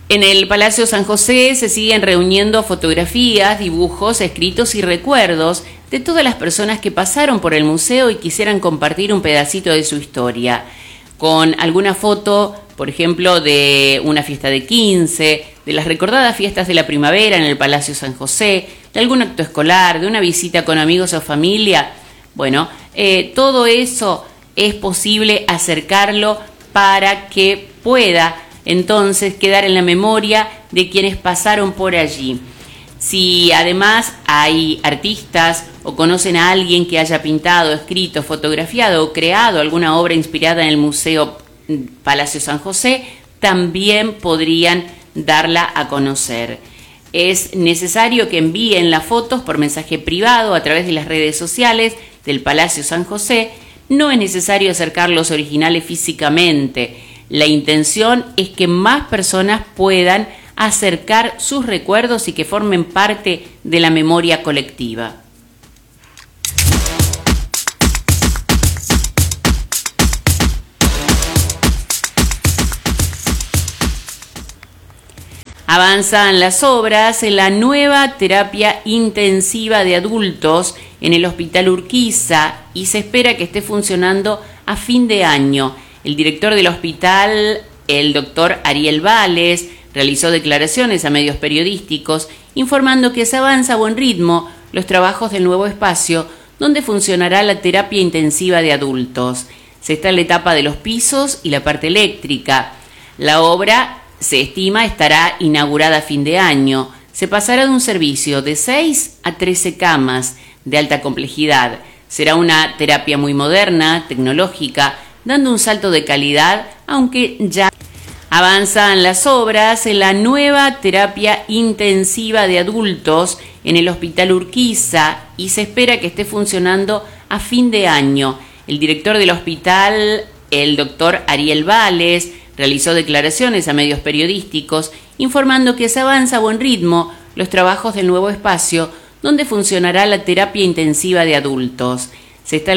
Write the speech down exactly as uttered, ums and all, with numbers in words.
En el Palacio San José se siguen reuniendo fotografías, dibujos, escritos y recuerdos de todas las personas que pasaron por el museo y quisieran compartir un pedacito de su historia, con alguna foto, por ejemplo, de una fiesta de quince, de las recordadas fiestas de la primavera en el Palacio San José, de algún acto escolar, de una visita con amigos o familia. Bueno, eh, todo eso es posible acercarlo para que pueda entonces quedar en la memoria de quienes pasaron por allí. Si además hay artistas o conocen a alguien que haya pintado, escrito, fotografiado o creado alguna obra inspirada en el Museo Palacio San José, también podrían darla a conocer. Es necesario que envíen las fotos por mensaje privado a través de las redes sociales del Palacio San José. No es necesario acercar los originales físicamente. La intención es que más personas puedan acercar sus recuerdos y que formen parte de la memoria colectiva. Avanzan las obras en la nueva terapia intensiva de adultos en el Hospital Urquiza y se espera que esté funcionando a fin de año. El director del hospital, el doctor Ariel Vales, realizó declaraciones a medios periodísticos informando que se avanza a buen ritmo los trabajos del nuevo espacio donde funcionará la terapia intensiva de adultos. Se está en la etapa de los pisos y la parte eléctrica. La obra se estima estará inaugurada a fin de año. Se pasará de un servicio de seis a trece camas de alta complejidad. Será una terapia muy moderna, tecnológica, dando un salto de calidad, aunque ya avanzan las obras en la nueva terapia intensiva de adultos en el Hospital Urquiza y se espera que esté funcionando a fin de año. El director del hospital, el doctor Ariel Vales, realizó declaraciones a medios periodísticos informando que se avanza a buen ritmo los trabajos del nuevo espacio donde funcionará la terapia intensiva de adultos. Se está